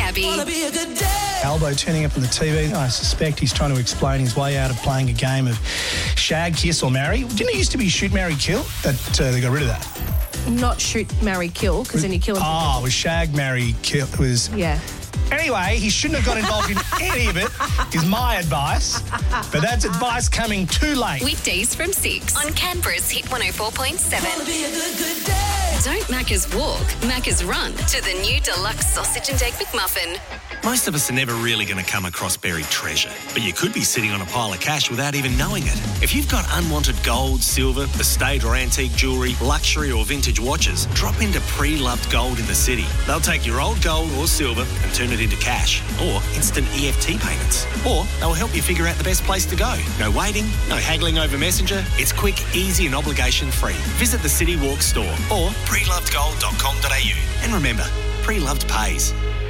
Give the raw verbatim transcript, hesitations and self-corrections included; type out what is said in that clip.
Gabby. Albo turning up on the T V. I suspect he's trying to explain his way out of playing a game of shag, kiss or marry. Didn't it used to be shoot, marry, kill? That uh, they got rid of that. Not shoot, marry, kill, because then you kill him. Oh, it was shag, marry, kill. It was... Yeah. Anyway, he shouldn't have got involved in any of it, is my advice. But that's advice coming too late. Weekdays from six on Canberra's Hit one oh four point seven. Don't Macca's walk, Macca's run to the new deluxe sausage and egg McMuffin. Most of us are never really going to come across buried treasure, but you could be sitting on a pile of cash without even knowing it. If you've got unwanted gold, silver, estate or antique jewellery, luxury or vintage watches, drop into Pre-Loved Gold in the city. They'll take your old gold or silver and turn it into cash or instant E F T payments. Or they'll help you figure out the best place to go. No waiting, no haggling over Messenger. It's quick, easy and obligation-free. Visit the City Walk store or pre loved gold dot com dot a u. And remember, Pre-Loved pays.